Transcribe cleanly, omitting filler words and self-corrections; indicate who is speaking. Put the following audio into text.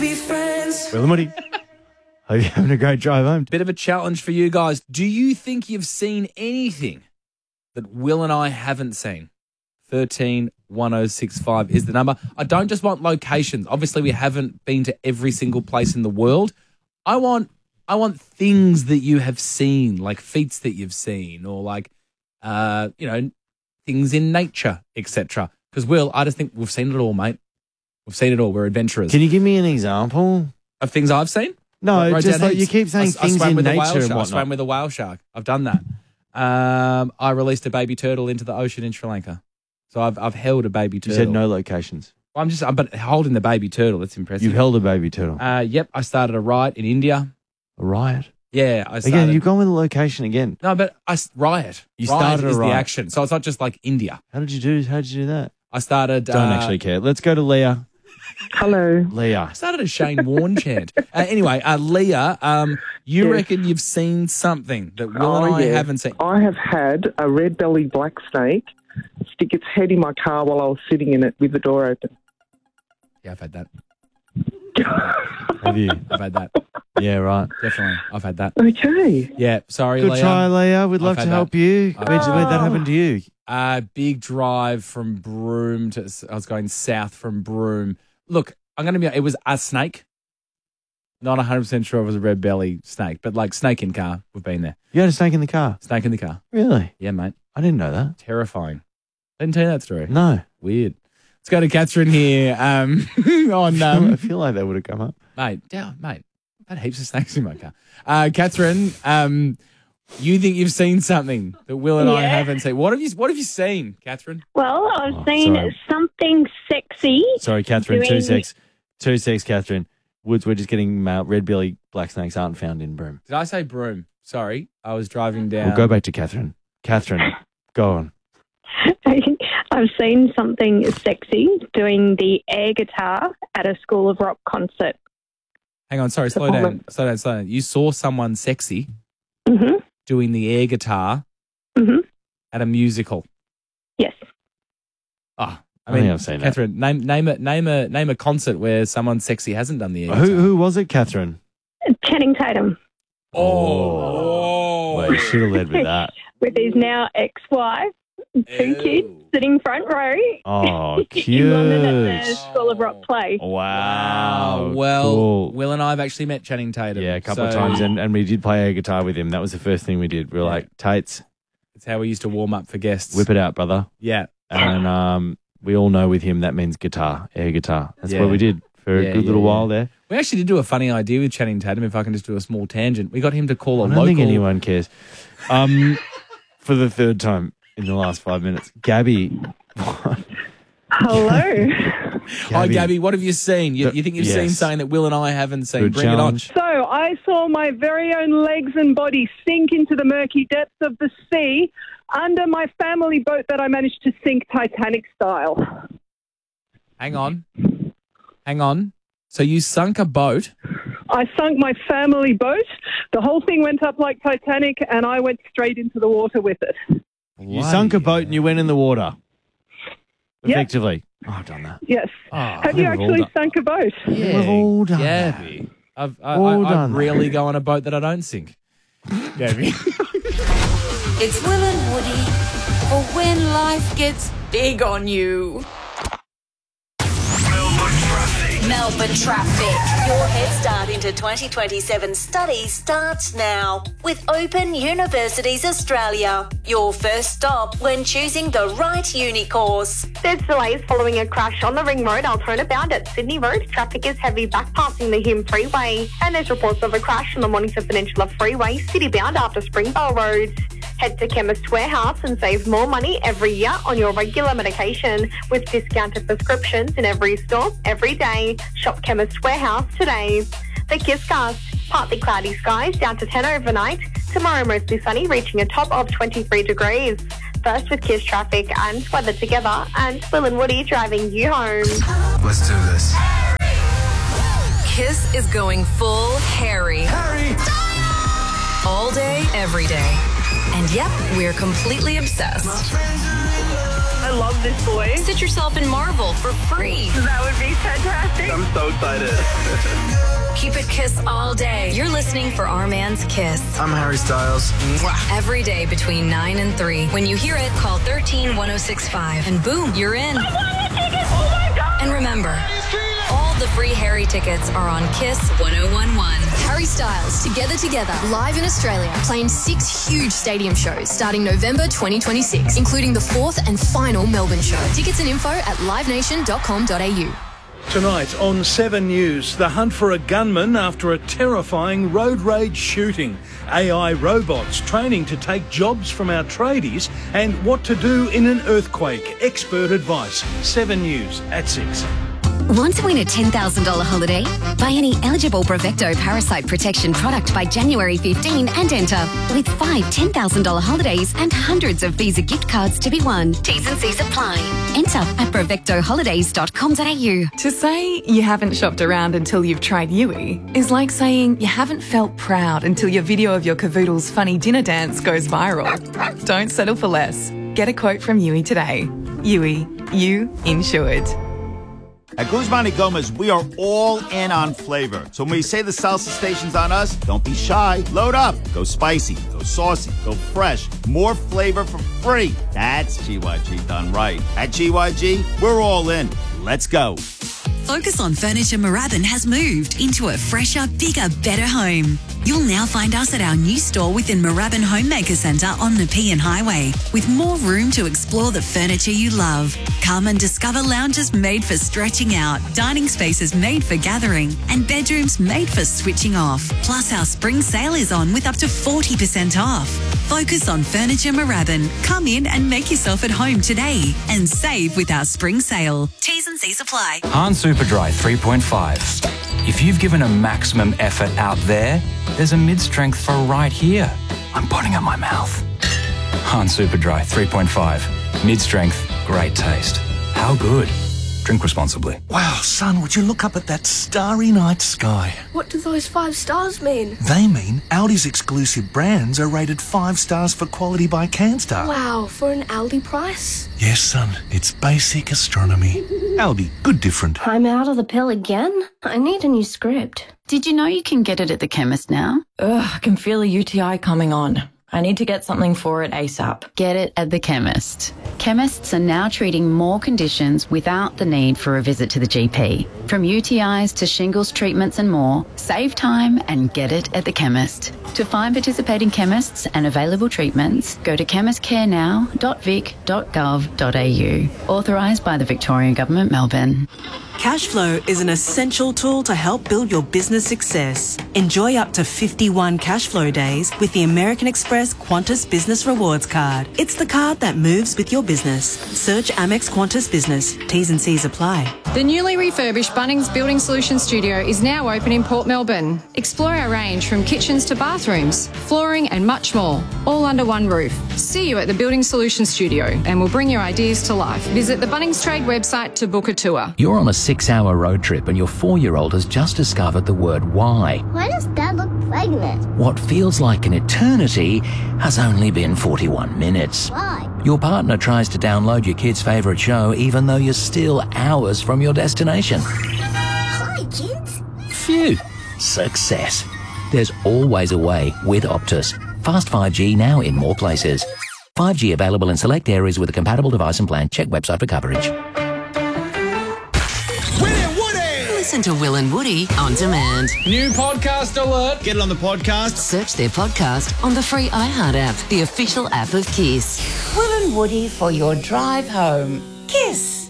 Speaker 1: be friends.
Speaker 2: Will and Woody. Hope you're having a great drive home.
Speaker 3: Bit of a challenge for you guys. Do you think you've seen anything that Will and I haven't seen? 131065 is the number. I don't just want locations. Obviously, we haven't been to every single place in the world. I want things that you have seen, like feats that you've seen, or like things in nature, etc. Because Will, I just think we've seen it all, mate. We've seen it all. We're adventurers.
Speaker 2: Can you give me an example
Speaker 3: Of things I've seen?
Speaker 2: No,
Speaker 3: Wrote
Speaker 2: just
Speaker 3: down
Speaker 2: like you
Speaker 3: heaps.
Speaker 2: keep saying
Speaker 3: I
Speaker 2: things
Speaker 3: swam
Speaker 2: in
Speaker 3: with a
Speaker 2: nature
Speaker 3: whale
Speaker 2: and
Speaker 3: shark. I
Speaker 2: whatnot.
Speaker 3: swam with a whale shark. I've done that. I released a baby turtle into the ocean in Sri Lanka. So I've held a baby
Speaker 2: You
Speaker 3: turtle.
Speaker 2: said no locations.
Speaker 3: But holding the baby turtle, that's impressive.
Speaker 2: You've held a baby turtle.
Speaker 3: Yep, I started a riot in India.
Speaker 2: A riot?
Speaker 3: Yeah, I started.
Speaker 2: Again, you've gone with a location again.
Speaker 3: No, but riot.
Speaker 2: You
Speaker 3: Riot
Speaker 2: started a
Speaker 3: is
Speaker 2: riot.
Speaker 3: the action. So it's not just like India.
Speaker 2: How did you do that?
Speaker 3: I started.
Speaker 2: Don't actually care. Let's go to Leah.
Speaker 4: Hello.
Speaker 2: Leah.
Speaker 3: I started a Shane Warne chant. Anyway, Leah, you
Speaker 4: Yes.
Speaker 3: reckon you've seen something that Will and I
Speaker 4: yes.
Speaker 3: haven't seen?
Speaker 4: I have had a red-bellied black snake stick its head in my car while I was sitting in it with the door open.
Speaker 3: Yeah, I've had that.
Speaker 2: Have you?
Speaker 3: I've had that.
Speaker 2: Yeah, right.
Speaker 3: Definitely. I've had that.
Speaker 4: Okay.
Speaker 3: Yeah, sorry,
Speaker 2: Good
Speaker 3: Leah.
Speaker 2: try, Leah. We'd love
Speaker 3: I've
Speaker 2: to
Speaker 3: had
Speaker 2: help
Speaker 3: that.
Speaker 2: you. Where'd that happen to you?
Speaker 3: Big drive from Broome to. I was going south from Broome. Look, I'm going to be. It was a snake. Not 100% sure it was a red belly snake, but like snake in car. We've been there.
Speaker 2: You had a snake in the car?
Speaker 3: Snake in the car.
Speaker 2: Really?
Speaker 3: Yeah, mate.
Speaker 2: I didn't know that.
Speaker 3: Terrifying. Didn't tell you that story.
Speaker 2: No.
Speaker 3: Weird. Let's go to Catherine here. On
Speaker 2: I feel like that would have come up.
Speaker 3: mate. Yeah, mate. I've had heaps of snakes in my car. Catherine, you think you've seen something that Will and I
Speaker 5: Yeah.
Speaker 3: haven't seen? What have you seen, Catherine?
Speaker 5: Well, I've seen
Speaker 2: sorry.
Speaker 5: something sexy.
Speaker 2: Sorry, Catherine.
Speaker 5: Doing-
Speaker 2: 2 secs, Catherine. Woods, we're just getting red belly black snakes aren't found in Broome.
Speaker 3: Did I say Broome? Sorry, I was driving down.
Speaker 2: We'll go back to Catherine. Catherine, go on.
Speaker 5: I've seen something sexy doing the air guitar at a School of Rock concert.
Speaker 3: Hang on, sorry, slow down. You saw someone sexy
Speaker 5: Mm-hmm.
Speaker 3: doing the air guitar
Speaker 5: Mm-hmm.
Speaker 3: at a musical.
Speaker 5: Yes.
Speaker 3: Oh,
Speaker 2: I think I've seen that.
Speaker 3: Catherine, name a concert where someone sexy hasn't done the air guitar.
Speaker 2: Who was it, Catherine?
Speaker 5: Channing Tatum
Speaker 3: Oh,
Speaker 2: Well, you should have led with that.
Speaker 5: with his now ex-wife, two kids sitting front row
Speaker 2: Oh,
Speaker 5: in London at the
Speaker 2: cute.
Speaker 5: School of Rock play.
Speaker 2: Wow.
Speaker 3: Well,
Speaker 2: cool.
Speaker 3: Will and I have actually met Channing Tatum.
Speaker 2: Yeah, a couple of
Speaker 3: so
Speaker 2: times, and we did play air guitar with him. That was the first thing we did. We were
Speaker 3: Yeah.
Speaker 2: like, Tates,
Speaker 3: It's how we used to warm up for guests.
Speaker 2: whip it out, brother.
Speaker 3: Yeah.
Speaker 2: And we all know with him that means guitar, air guitar. That's
Speaker 3: Yeah.
Speaker 2: what we did for
Speaker 3: Yeah,
Speaker 2: a good little
Speaker 3: yeah,
Speaker 2: while
Speaker 3: yeah.
Speaker 2: there.
Speaker 3: We actually did do a funny idea with Channing Tatum, if I can just do a small tangent. We got him to call a
Speaker 2: I don't
Speaker 3: local...
Speaker 2: think anyone cares. For the third time in the last 5 minutes. Gabby.
Speaker 5: Hello.
Speaker 3: Hi, Gabby, what have you seen? You think you've seen
Speaker 2: Yes.
Speaker 3: something that Will and I haven't seen?
Speaker 2: Good
Speaker 3: Bring
Speaker 2: challenge.
Speaker 4: So I saw my very own legs and body sink into the murky depths of the sea under my family boat that I managed to sink Titanic style.
Speaker 3: it on. Hang on. So you sunk a boat?
Speaker 4: I sunk my family boat. The whole thing went up like Titanic, and I went straight into the water with it.
Speaker 2: You sunk a boat and you went in the water.
Speaker 4: Yep.
Speaker 2: Effectively. Oh, I've done that.
Speaker 4: Yes.
Speaker 3: Oh,
Speaker 4: Have you
Speaker 2: we've all
Speaker 4: actually
Speaker 2: done-
Speaker 4: sunk a boat?
Speaker 3: yeah,
Speaker 2: We've all done
Speaker 3: Gabby. I've
Speaker 2: All done that.
Speaker 3: rarely go on a boat that I don't sink. Gabby.
Speaker 6: It's Will and Woody for when life gets big on you. Melbourne Traffic. Your head start into 2027 study starts now with Open Universities Australia. Your first stop when choosing the right uni course.
Speaker 7: There's delays following a crash on the Ring Road Altona bound at Sydney Road. Traffic is heavy back passing the Hume Freeway. And there's reports of a crash on the Mornington Peninsula Freeway, city bound after Springvale Road. Head to Chemist Warehouse and save more money every year on your regular medication with discounted prescriptions in every store, every day. Shop Chemist Warehouse today. The Kisscast. Partly cloudy skies down to 10 overnight. Tomorrow mostly sunny, reaching a top of 23 degrees. First with Kiss traffic and weather together, and Will and Woody driving you home.
Speaker 1: Let's do this.
Speaker 6: Kiss is going full Harry. All day, every day. And yep, we're completely obsessed.
Speaker 4: I love this boy.
Speaker 6: Sit yourself in Marvel for free.
Speaker 4: That would be fantastic.
Speaker 1: I'm so excited.
Speaker 6: Keep it Kiss all day. You're listening for Our Man's Kiss.
Speaker 1: I'm Harry Styles. Mwah.
Speaker 6: Every day between 9 and 3. When you hear it, call 13-1065. And boom, you're in.
Speaker 4: I won the ticket. Oh my God.
Speaker 6: And remember, all the free Harry tickets are on Kiss 1011.
Speaker 8: Harry Styles, Together, live in Australia, playing 6 huge stadium shows starting November 2026, including the 4th and final Melbourne show. Tickets and info at livenation.com.au.
Speaker 9: Tonight on 7 News, the hunt for a gunman after a terrifying road rage shooting, AI robots training to take jobs from our tradies, and what to do in an earthquake. Expert advice. 7 News at 6.
Speaker 10: Want to win a $10,000 holiday? Buy any eligible Brevecto parasite protection product by January 15 and enter. With 5 $10,000 holidays and hundreds of Visa gift cards to be won. T's and C's apply. Enter at brevectoholidays.com.au.
Speaker 11: To say you haven't shopped around until you've tried Yui is like saying you haven't felt proud until your video of your cavoodle's funny dinner dance goes viral. Don't settle for less. Get a quote from Yui today. Yui, you insured.
Speaker 12: At Guzman y Gomez, we are all in on flavor. So when we say the salsa station's on us, don't be shy. Load up. Go spicy. Go saucy. Go fresh. More flavor for free. That's GYG done right. At GYG, we're all in. Let's go.
Speaker 13: Focus on Furniture Moorabbin has moved into a fresher, bigger, better home. You'll now find us at our new store within Moorabbin Homemaker Centre on Nepean Highway, with more room to explore the furniture you love. Come and discover lounges made for stretching out, dining spaces made for gathering, and bedrooms made for switching off. Plus, our spring sale is on with up to 40% off. Focus on Furniture Moorabbin. Come in and make yourself at home today and save with our spring sale. T's and C's apply.
Speaker 14: Han Superdry 3.5. If you've given a maximum effort out there, there's a mid-strength for right here. I'm putting up my mouth. Han Superdry 3.5. Mid-strength, great taste. How good? Drink responsibly.
Speaker 15: Wow, son, would you look up at that starry night sky?
Speaker 16: What do those 5 stars mean?
Speaker 15: They mean Aldi's exclusive brands are rated 5 stars for quality by CanStar.
Speaker 16: Wow, for an Aldi price?
Speaker 15: Yes, son, it's basic astronomy. Aldi, good different.
Speaker 17: I'm out of the pill again? I need a new script.
Speaker 18: Did you know you can get it at the chemist now?
Speaker 19: Ugh, I can feel a UTI coming on. I need to get something for it ASAP.
Speaker 18: Get it at the chemist. Chemists are now treating more conditions without the need for a visit to the GP. From UTIs to shingles treatments and more, save time and get it at the chemist. To find participating chemists and available treatments, go to chemistcarenow.vic.gov.au. Authorised by the Victorian Government, Melbourne.
Speaker 20: Cashflow is an essential tool to help build your business success. Enjoy up to 51 Cashflow days with the American Express Qantas Business Rewards Card. It's the card that moves with your business. Search Amex Qantas Business. T's and C's apply.
Speaker 21: The newly refurbished Bunnings Building Solutions Studio is now open in Port Melbourne. Explore our range from kitchens to bathrooms, flooring and much more, all under one roof. See you at the Building Solutions Studio and we'll bring your ideas to life. Visit the Bunnings Trade website to book a tour.
Speaker 22: You're on a 6-hour road trip and your 4-year-old has just discovered the word why.
Speaker 23: Why does Dad look pregnant?
Speaker 22: What feels like an eternity has only been 41 minutes.
Speaker 23: Why?
Speaker 22: Your partner tries to download your kid's favourite show even though you're still hours from your destination.
Speaker 23: Hi, kids.
Speaker 22: Phew. Success. There's always a way with Optus. Fast 5G now in more places. 5G available in select areas with a compatible device and plan. Check website for coverage.
Speaker 13: Listen to Will and Woody on demand.
Speaker 3: New podcast alert.
Speaker 12: Get it on the podcast.
Speaker 13: Search their podcast on the free iHeart app, the official app of Kiss.
Speaker 24: Will and Woody for your drive home.